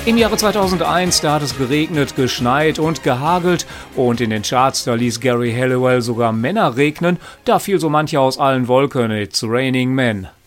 Im Jahre 2001, da hat es geregnet, geschneit und gehagelt und in den Charts, da ließ Gary Halliwell sogar Männer regnen, da fiel so mancher aus allen Wolken, It's Raining Men.